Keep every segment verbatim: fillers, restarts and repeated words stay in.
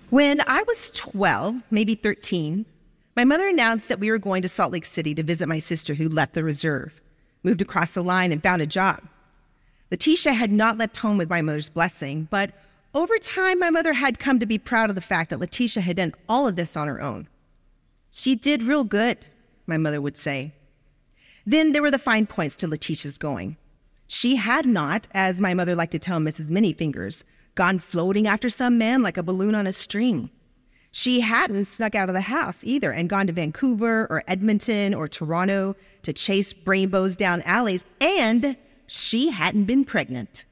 When I was twelve, maybe thirteen, my mother announced that we were going to Salt Lake City to visit my sister who left the reserve, moved across the line, and found a job. Letitia had not left home with my mother's blessing, but over time, my mother had come to be proud of the fact that Letitia had done all of this on her own. She did real good, my mother would say. Then there were the fine points to Letitia's going. She had not, as my mother liked to tell Missus Manyfingers, gone floating after some man like a balloon on a string. She hadn't snuck out of the house either and gone to Vancouver or Edmonton or Toronto to chase rainbows down alleys, and she hadn't been pregnant.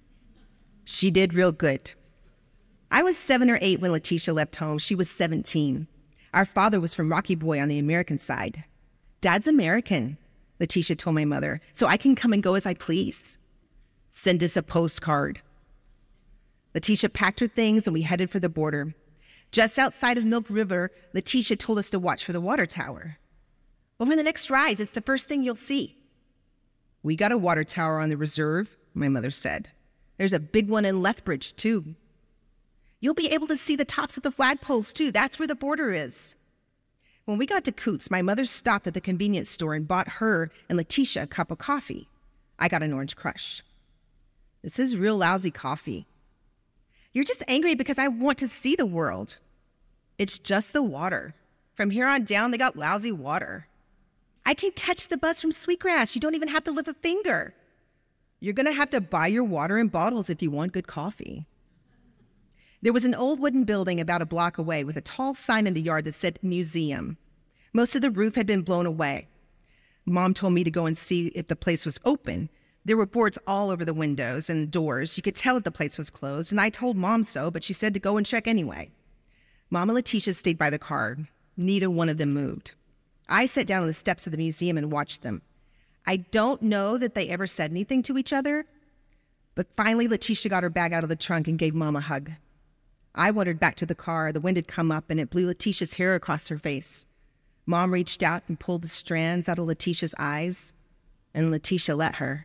She did real good. I was seven or eight when Letitia left home. She was seventeen. Our father was from Rocky Boy on the American side. Dad's American, Letitia told my mother, so I can come and go as I please. Send us a postcard. Letitia packed her things and we headed for the border. Just outside of Milk River, Letitia told us to watch for the water tower. Over the next rise, it's the first thing you'll see. We got a water tower on the reserve, my mother said. There's a big one in Lethbridge, too. You'll be able to see the tops of the flagpoles, too. That's where the border is. When we got to Coots, my mother stopped at the convenience store and bought her and Letitia a cup of coffee. I got an Orange Crush. This is real lousy coffee. You're just angry because I want to see the world. It's just the water. From here on down, they got lousy water. I can catch the bus from Sweetgrass. You don't even have to lift a finger. You're going to have to buy your water in bottles if you want good coffee. There was an old wooden building about a block away with a tall sign in the yard that said museum. Most of the roof had been blown away. Mom told me to go and see if the place was open. There were boards all over the windows and doors. You could tell that the place was closed, and I told Mom so, but she said to go and check anyway. Mom and Letitia stayed by the car. Neither one of them moved. I sat down on the steps of the museum and watched them. I don't know that they ever said anything to each other, but finally Letitia got her bag out of the trunk and gave Mom a hug. I wandered back to the car. The wind had come up, and it blew Letitia's hair across her face. Mom reached out and pulled the strands out of Letitia's eyes, and Letitia let her.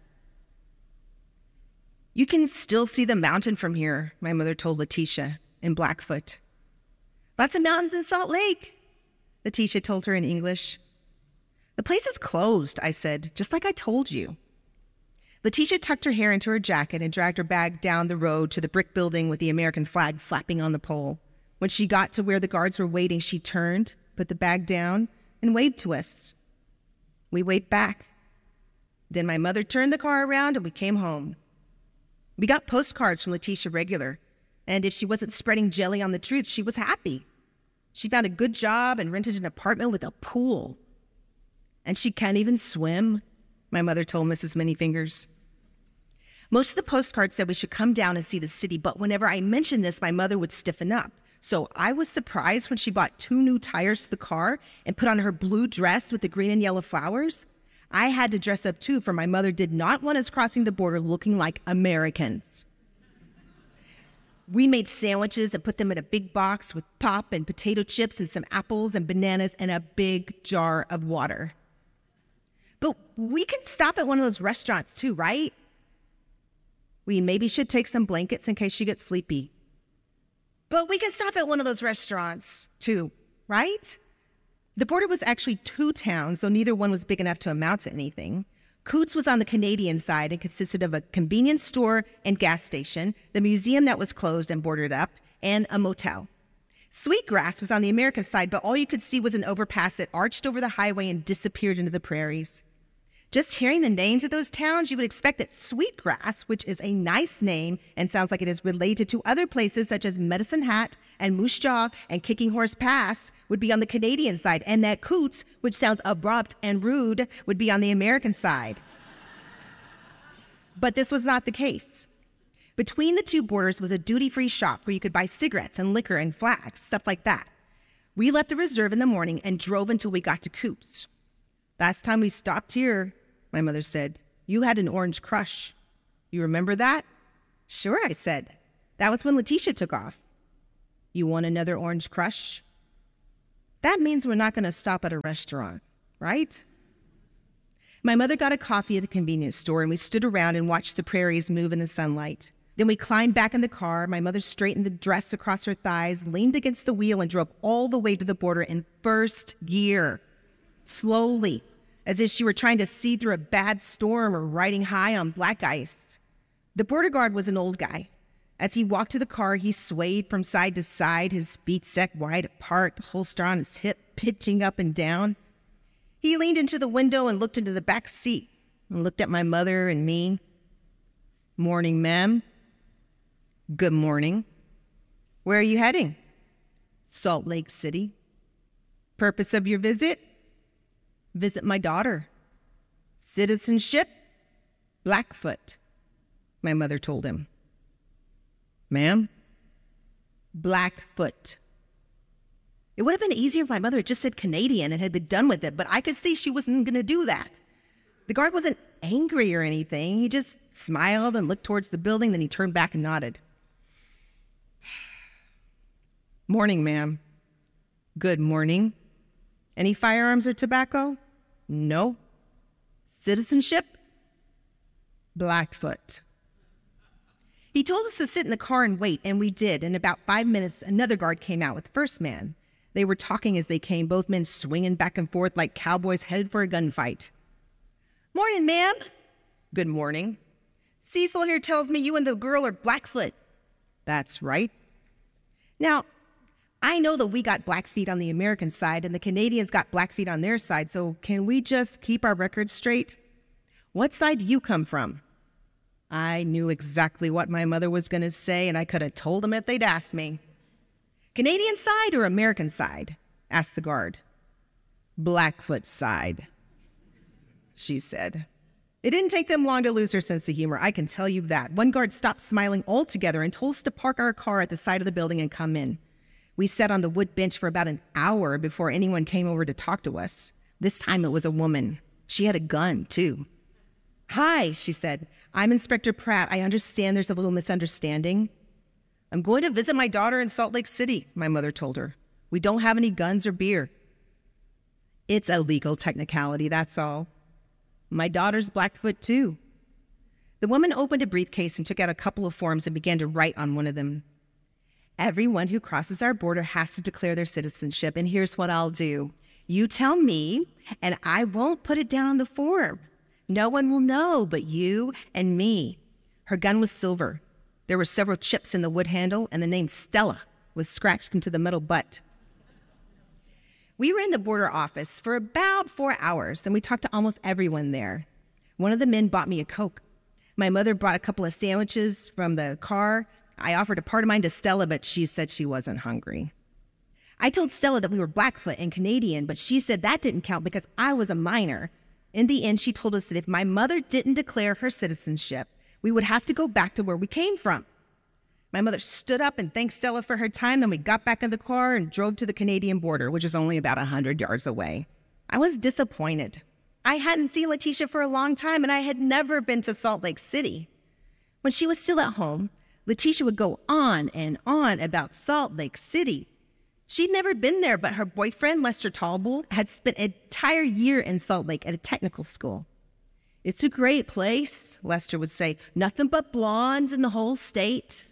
You can still see the mountain from here, my mother told Letitia in Blackfoot. Lots of mountains in Salt Lake, Letitia told her in English. The place is closed, I said, just like I told you. Letitia tucked her hair into her jacket and dragged her bag down the road to the brick building with the American flag flapping on the pole. When she got to where the guards were waiting, she turned, put the bag down, and waved to us. We waved back. Then my mother turned the car around and we came home. We got postcards from Letitia regular, and if she wasn't spreading jelly on the truth, she was happy. She found a good job and rented an apartment with a pool. And she can't even swim, my mother told Missus Manyfingers. Most of the postcards said we should come down and see the city, but whenever I mentioned this, my mother would stiffen up. So I was surprised when she bought two new tires for the car and put on her blue dress with the green and yellow flowers. I had to dress up too, for my mother did not want us crossing the border looking like Americans. We made sandwiches and put them in a big box with pop and potato chips and some apples and bananas and a big jar of water. But we can stop at one of those restaurants too, right? We maybe should take some blankets in case she gets sleepy. But we can stop at one of those restaurants too, right? The border was actually two towns, though neither one was big enough to amount to anything. Coots was on the Canadian side and consisted of a convenience store and gas station, the museum that was closed and boarded up, and a motel. Sweetgrass was on the American side, but all you could see was an overpass that arched over the highway and disappeared into the prairies. Just hearing the names of those towns, you would expect that Sweetgrass, which is a nice name and sounds like it is related to other places such as Medicine Hat and Moose Jaw and Kicking Horse Pass, would be on the Canadian side, and that Coots, which sounds abrupt and rude, would be on the American side. But this was not the case. Between the two borders was a duty-free shop where you could buy cigarettes and liquor and flags, stuff like that. We left the reserve in the morning and drove until we got to Coots. Last time we stopped here, my mother said, you had an Orange Crush. You remember that? Sure, I said. That was when Letitia took off. You want another Orange Crush? That means we're not going to stop at a restaurant, right? My mother got a coffee at the convenience store, and we stood around and watched the prairies move in the sunlight. Then we climbed back in the car. My mother straightened the dress across her thighs, leaned against the wheel, and drove all the way to the border in first gear, slowly, as if she were trying to see through a bad storm or riding high on black ice. The border guard was an old guy. As he walked to the car, he swayed from side to side, his feet set wide apart, the holster on his hip pitching up and down. He leaned into the window and looked into the back seat and looked at my mother and me. "Morning, ma'am." "Good morning. Where are you heading?" "Salt Lake City." "Purpose of your visit?" "Visit my daughter." "Citizenship?" "Blackfoot," my mother told him. "Ma'am?" "Blackfoot." It would have been easier if my mother had just said Canadian and had been done with it, but I could see she wasn't going to do that. The guard wasn't angry or anything. He just smiled and looked towards the building, then he turned back and nodded. "Morning, ma'am." "Good morning. Any firearms or tobacco?" "No." "Citizenship?" "Blackfoot." He told us to sit in the car and wait, and we did. In about five minutes, another guard came out with the first man. They were talking as they came, both men swinging back and forth like cowboys headed for a gunfight. "Morning, ma'am." "Good morning." "Cecil here tells me you and the girl are Blackfoot." "That's right." Now, I know that we got Blackfeet on the American side and the Canadians got Blackfeet on their side, so can we just keep our records straight? What side do you come from? I knew exactly what my mother was going to say, and I could have told them if they'd asked me. "Canadian side or American side?" asked the guard. "Blackfoot side," she said. It didn't take them long to lose her sense of humor, I can tell you that. One guard stopped smiling altogether and told us to park our car at the side of the building and come in. We sat on the wood bench for about an hour before anyone came over to talk to us. This time it was a woman. She had a gun, too. "Hi," she said. "I'm Inspector Pratt. I understand there's a little misunderstanding." "I'm going to visit my daughter in Salt Lake City," my mother told her. "We don't have any guns or beer." "It's a legal technicality, that's all." "My daughter's Blackfoot, too." The woman opened a briefcase and took out a couple of forms and began to write on one of them. "Everyone who crosses our border has to declare their citizenship, and here's what I'll do. You tell me, and I won't put it down on the form. No one will know but you and me." Her gun was silver. There were several chips in the wood handle, and the name Stella was scratched into the metal butt. We were in the border office for about four hours, and we talked to almost everyone there. One of the men bought me a Coke. My mother brought a couple of sandwiches from the car. I offered a part of mine to Stella, but she said she wasn't hungry. I told Stella that we were Blackfoot and Canadian, but she said that didn't count because I was a minor. In the end, she told us that if my mother didn't declare her citizenship, we would have to go back to where we came from. My mother stood up and thanked Stella for her time, then we got back in the car and drove to the Canadian border, which is only about one hundred yards away. I was disappointed. I hadn't seen Letitia for a long time, and I had never been to Salt Lake City. When she was still at home, Letitia would go on and on about Salt Lake City. She'd never been there, but her boyfriend, Lester Talbot, had spent an entire year in Salt Lake at a technical school. "It's a great place," Lester would say. "Nothing but blondes in the whole state."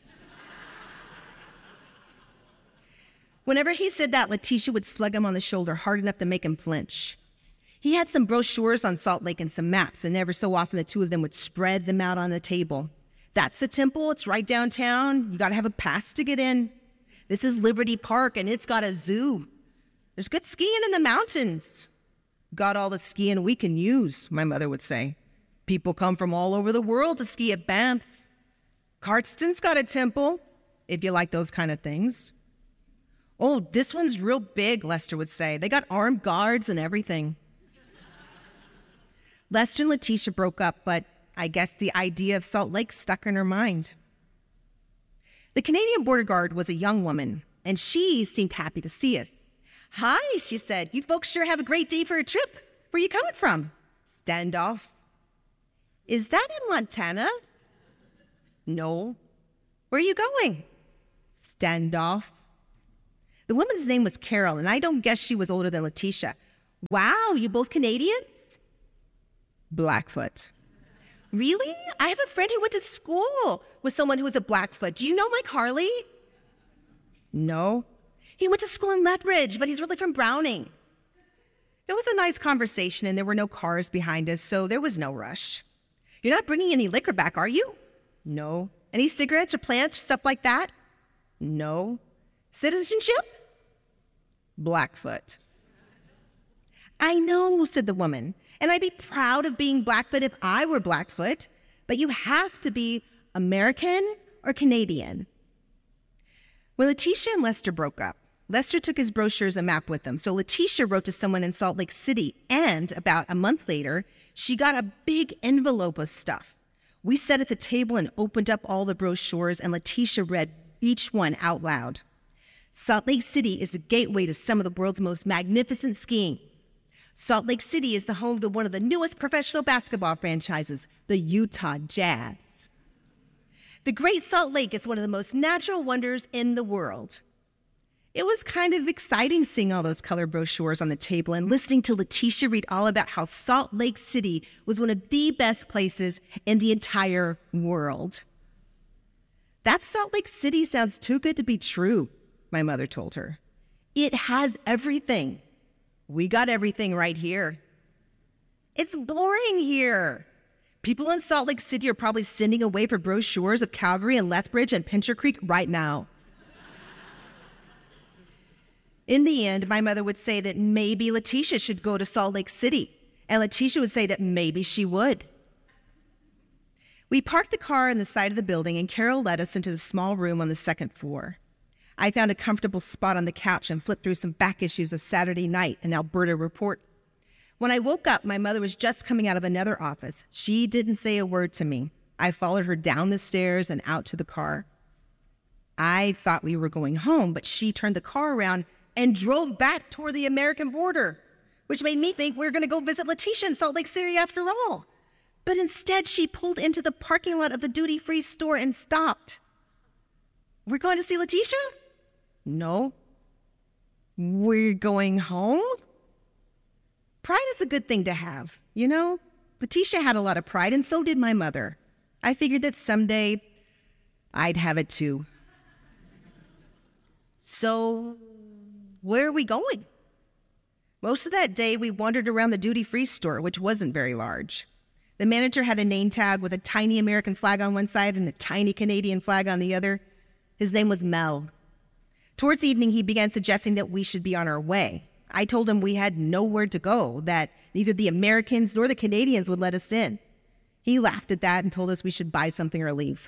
Whenever he said that, Letitia would slug him on the shoulder hard enough to make him flinch. He had some brochures on Salt Lake and some maps, and every so often the two of them would spread them out on the table. "That's the temple. It's right downtown. You got to have a pass to get in. This is Liberty Park, and it's got a zoo. There's good skiing in the mountains." "Got all the skiing we can use," my mother would say. "People come from all over the world to ski at Banff. Cardston's got a temple, if you like those kind of things." "Oh, this one's real big," Lester would say. "They got armed guards and everything." Lester and Letitia broke up, but I guess the idea of Salt Lake stuck in her mind. The Canadian border guard was a young woman, and she seemed happy to see us. "Hi," she said. "You folks sure have a great day for a trip. Where you coming from?" "Standoff." "Is that in Montana?" "No." "Where are you going?" "Standoff." The woman's name was Carol, and I don't guess she was older than Letitia. "Wow, you both Canadians?" "Blackfoot." Really? I have a friend who went to school with someone who was a Blackfoot. Do you know Mike Harley? No. He went to school in Lethbridge, but he's really from Browning. It was a nice conversation, and there were no cars behind us, so there was no rush. You're not bringing any liquor back, are you? No. Any cigarettes or plants or stuff like that? No. Citizenship? Blackfoot. I know, said the woman, and I'd be proud of being Blackfoot if I were Blackfoot, but you have to be American or Canadian. When Letitia and Lester broke up, Lester took his brochures and map with him, so Letitia wrote to someone in Salt Lake City, and about a month later, she got a big envelope of stuff. We sat at the table and opened up all the brochures, and Letitia read each one out loud. Salt Lake City is the gateway to some of the world's most magnificent skiing. Salt Lake City is the home to one of the newest professional basketball franchises, the Utah Jazz. The Great Salt Lake is one of the most natural wonders in the world. It was kind of exciting seeing all those color brochures on the table and listening to Letitia read all about how Salt Lake City was one of the best places in the entire world. That Salt Lake City sounds too good to be true, my mother told her. It has everything. We got everything right here. It's boring here. People in Salt Lake City are probably sending away for brochures of Calgary and Lethbridge and Pincher Creek right now. In the end, my mother would say that maybe Letitia should go to Salt Lake City, and Letitia would say that maybe she would. We parked the car on the side of the building, and Carol led us into the small room on the second floor. I found a comfortable spot on the couch and flipped through some back issues of Saturday Night and Alberta Report. When I woke up, my mother was just coming out of another office. She didn't say a word to me. I followed her down the stairs and out to the car. I thought we were going home, but she turned the car around and drove back toward the American border, which made me think we were going to go visit Letitia in Salt Lake City after all. But instead, she pulled into the parking lot of the duty-free store and stopped. We're going to see Letitia? No. We're going home? Pride is a good thing to have, you know? Letitia had a lot of pride, and so did my mother. I figured that someday I'd have it too. So, where are we going? Most of that day, we wandered around the duty-free store, which wasn't very large. The manager had a name tag with a tiny American flag on one side and a tiny Canadian flag on the other. His name was Mel. Towards evening, he began suggesting that we should be on our way. I told him we had nowhere to go, that neither the Americans nor the Canadians would let us in. He laughed at that and told us we should buy something or leave.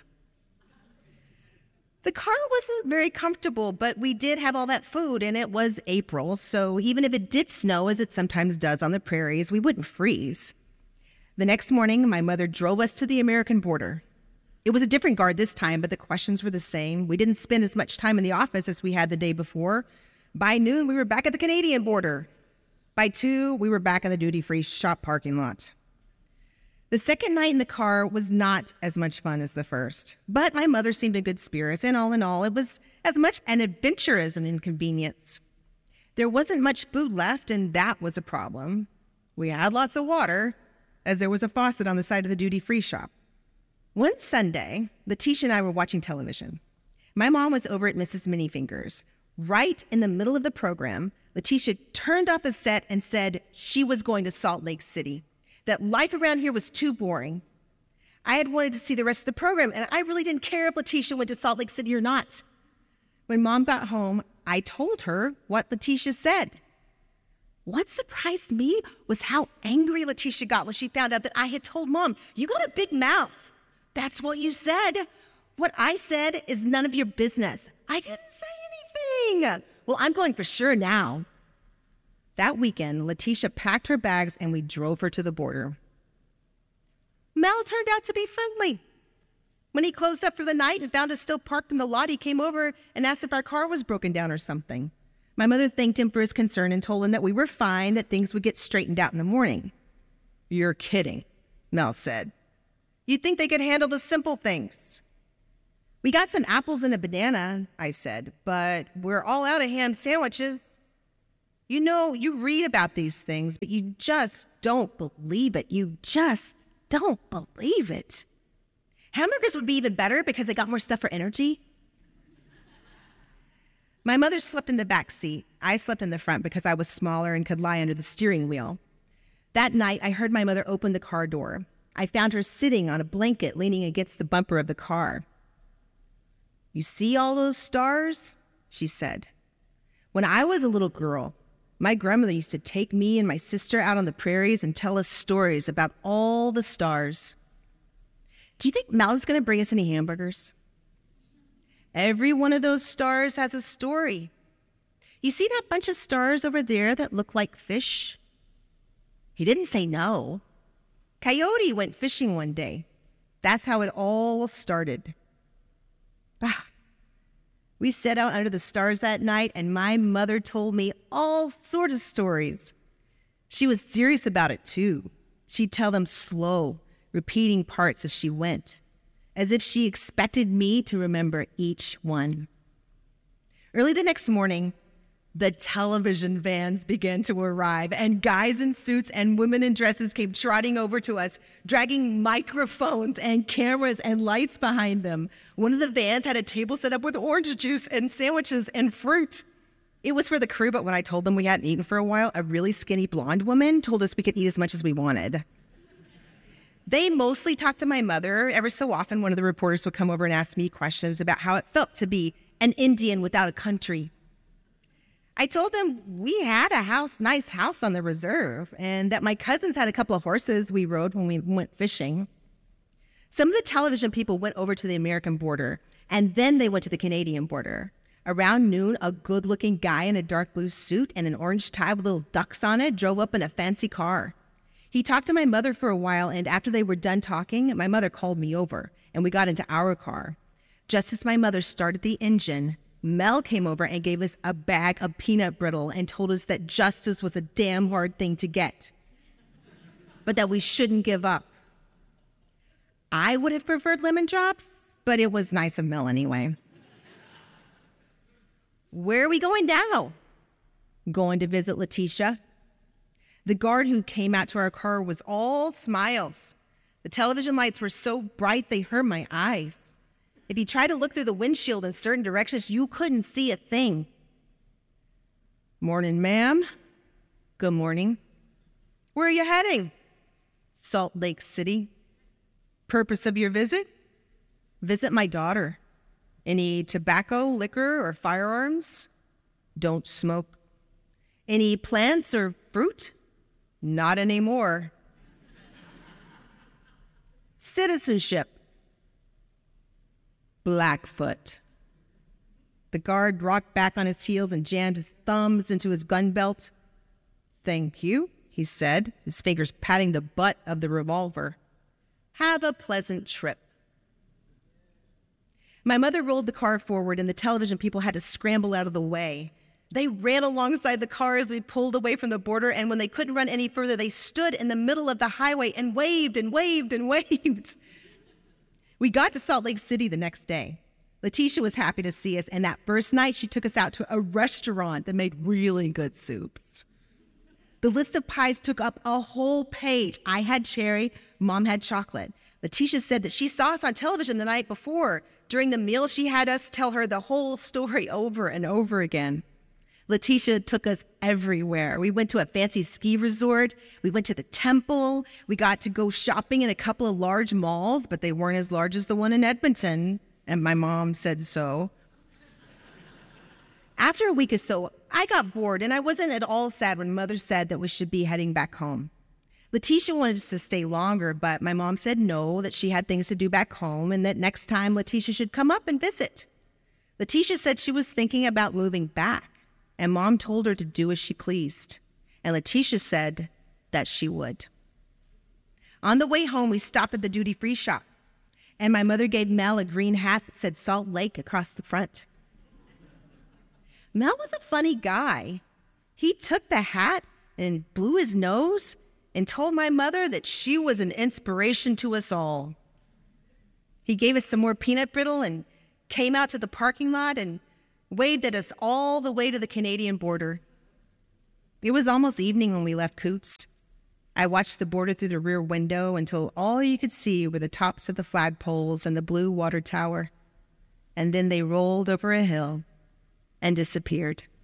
The car wasn't very comfortable, but we did have all that food, and it was April, so even if it did snow, as it sometimes does on the prairies, we wouldn't freeze. The next morning, my mother drove us to the American border. It was a different guard this time, but the questions were the same. We didn't spend as much time in the office as we had the day before. By noon, we were back at the Canadian border. By two, we were back in the duty-free shop parking lot. The second night in the car was not as much fun as the first, but my mother seemed in good spirits, and all in all, it was as much an adventure as an inconvenience. There wasn't much food left, and that was a problem. We had lots of water, as there was a faucet on the side of the duty-free shop. One Sunday, Letitia and I were watching television. My mom was over at Missus Manyfingers. Right in the middle of the program, Letitia turned off the set and said she was going to Salt Lake City, that life around here was too boring. I had wanted to see the rest of the program, and I really didn't care if Letitia went to Salt Lake City or not. When Mom got home, I told her what Letitia said. What surprised me was how angry Letitia got when she found out that I had told Mom, "You got a big mouth. That's what you said. What I said is none of your business. I didn't say anything. Well, I'm going for sure now." That weekend, Letitia packed her bags and we drove her to the border. Mel turned out to be friendly. When he closed up for the night and found us still parked in the lot, he came over and asked if our car was broken down or something. My mother thanked him for his concern and told him that we were fine, that things would get straightened out in the morning. "You're kidding," Mel said. "You'd think they could handle the simple things." "We got some apples and a banana," I said, "but we're all out of ham sandwiches." You know, you read about these things, but you just don't believe it. You just don't believe it. Hamburgers would be even better because they got more stuff for energy. My mother slept in the back seat. I slept in the front because I was smaller and could lie under the steering wheel. That night, I heard my mother open the car door. I found her sitting on a blanket leaning against the bumper of the car. "You see all those stars?" she said. "When I was a little girl, my grandmother used to take me and my sister out on the prairies and tell us stories about all the stars." Do you think Mel's going to bring us any hamburgers? Every one of those stars has a story. You see that bunch of stars over there that look like fish? He didn't say no. Coyote went fishing one day. That's how it all started. Ah. We sat out under the stars that night, and my mother told me all sorts of stories. She was serious about it, too. She'd tell them slow, repeating parts as she went, as if she expected me to remember each one. Early the next morning, the television vans began to arrive, and guys in suits and women in dresses came trotting over to us, dragging microphones and cameras and lights behind them. One of the vans had a table set up with orange juice and sandwiches and fruit. It was for the crew, but when I told them we hadn't eaten for a while, a really skinny blonde woman told us we could eat as much as we wanted. They mostly talked to my mother. Every so often, one of the reporters would come over and ask me questions about how it felt to be an Indian without a country. I told them we had a house, nice house on the reserve, and that my cousins had a couple of horses we rode when we went fishing. Some of the television people went over to the American border, and then they went to the Canadian border. Around noon, a good-looking guy in a dark blue suit and an orange tie with little ducks on it drove up in a fancy car. He talked to my mother for a while, and after they were done talking, my mother called me over, and we got into our car. Just as my mother started the engine, Mel came over and gave us a bag of peanut brittle and told us that justice was a damn hard thing to get, but that we shouldn't give up. I would have preferred lemon drops, but it was nice of Mel anyway. Where are we going now? Going to visit Letitia. The guard who came out to our car was all smiles. The television lights were so bright they hurt my eyes. If you tried to look through the windshield in certain directions, you couldn't see a thing. "Morning, ma'am." "Good morning." "Where are you heading?" "Salt Lake City." "Purpose of your visit?" "Visit my daughter." "Any tobacco, liquor, or firearms?" "Don't smoke." "Any plants or fruit?" "Not anymore." "Citizenship?" "Blackfoot." The guard rocked back on his heels and jammed his thumbs into his gun belt. "Thank you," he said, his fingers patting the butt of the revolver. "Have a pleasant trip." My mother rolled the car forward, and the television people had to scramble out of the way. They ran alongside the car as we pulled away from the border, and when they couldn't run any further, they stood in the middle of the highway and waved and waved and waved. We got to Salt Lake City the next day. Letitia was happy to see us, and that first night she took us out to a restaurant that made really good soups. The list of pies took up a whole page. I had cherry, Mom had chocolate. Letitia said that she saw us on television the night before. During the meal, she had us tell her the whole story over and over again. Letitia took us everywhere. We went to a fancy ski resort. We went to the temple. We got to go shopping in a couple of large malls, but they weren't as large as the one in Edmonton, and my mom said so. After a week or so, I got bored, and I wasn't at all sad when Mother said that we should be heading back home. Letitia wanted us to stay longer, but my mom said no, that she had things to do back home, and that next time Letitia should come up and visit. Letitia said she was thinking about moving back, and Mom told her to do as she pleased. And Letitia said that she would. On the way home, we stopped at the duty-free shop, and my mother gave Mel a green hat that said Salt Lake across the front. Mel was a funny guy. He took the hat and blew his nose and told my mother that she was an inspiration to us all. He gave us some more peanut brittle and came out to the parking lot and waved at us all the way to the Canadian border. It was almost evening when we left Coots. I watched the border through the rear window until all you could see were the tops of the flagpoles and the blue water tower. And then they rolled over a hill and disappeared.